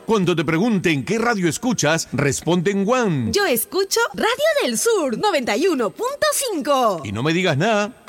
Cuando te pregunten qué radio escuchas, responde en One. Yo escucho Radio del Sur 91.5. Y no me digas nada.